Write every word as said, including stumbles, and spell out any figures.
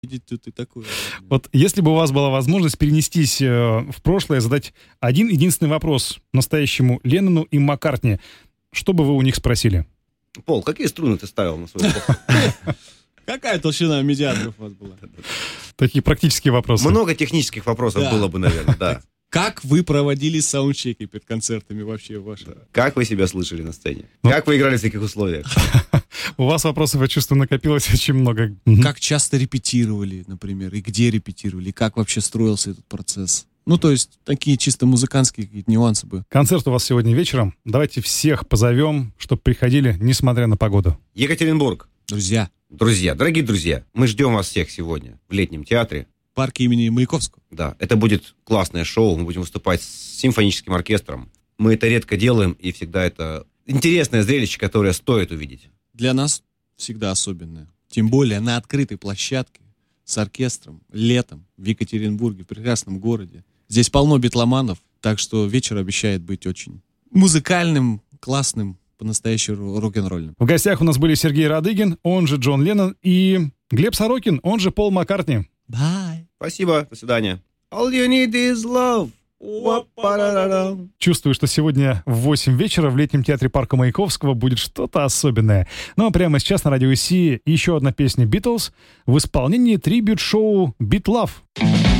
Видеть тут и такое. Вот если бы у вас была возможность перенестись э, в прошлое, задать один единственный вопрос настоящему Леннону и Маккартни, что бы вы у них спросили? Пол, какие струны ты ставил на свой эпоху? Какая толщина медиаторов у вас была? Такие практические вопросы. Много технических вопросов Да. было бы, наверное, да. Как вы проводили саундчеки перед концертами вообще ваши? Как вы себя слышали на сцене? Ну. Как вы играли в таких условиях? У вас вопросов, я чувствую, накопилось очень много. Мгм. Как часто репетировали, например, и где репетировали, и как вообще строился этот процесс? Ну, то есть, такие чисто музыкантские какие-то нюансы бы. Концерт у вас сегодня вечером. Давайте всех позовем, чтобы приходили, несмотря на погоду. Екатеринбург. Друзья, Друзья, дорогие друзья, мы ждем вас всех сегодня в летнем театре. парк имени Маяковского. Да, это будет классное шоу, мы будем выступать с симфоническим оркестром. Мы это редко делаем, и всегда это интересное зрелище, которое стоит увидеть. Для нас всегда особенное. Тем более на открытой площадке с оркестром, летом, в Екатеринбурге, в прекрасном городе. Здесь полно битломанов, так что вечер обещает быть очень музыкальным, классным, по-настоящему рок-н-ролльным. В гостях у нас были Сергей Радыгин, он же Джон Леннон, и Глеб Сорокин, он же Пол Маккартни. Bye. Спасибо, до свидания. All you need is love. Уа-па-ра-ра-рам. Чувствую, что сегодня в восемь вечера в летнем театре парка Маяковского будет что-то особенное. Ну а прямо сейчас на радио Си еще одна песня Beatles в исполнении трибьют-шоу «Beat Love».